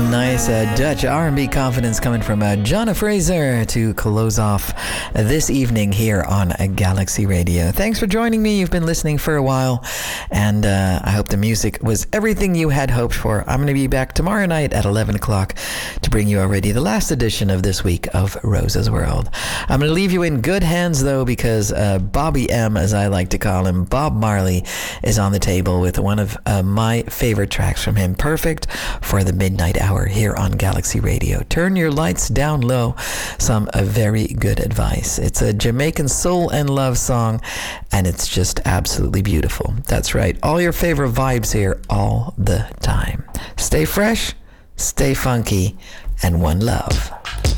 Nice Dutch R&B confidence coming from Jonna Fraser to close off this evening here on Galaxy Radio. Thanks for joining me. You've been listening for a while, and I hope the music was everything you had hoped for. I'm going to be back tomorrow night at 11 o'clock to bring you already the last edition of this week of Rosa's World. I'm going to leave you in good hands, though, because Bobby M, as I like to call him, Bob Marley, is on the table with one of my favorite tracks from him, Perfect for the Midnight Hour here on Galaxy Radio. Turn your lights down low. Some very good advice. It's a Jamaican soul and love song, and it's just absolutely beautiful. That's right. All your favorite vibes here all the time. Stay fresh, stay funky, and one love.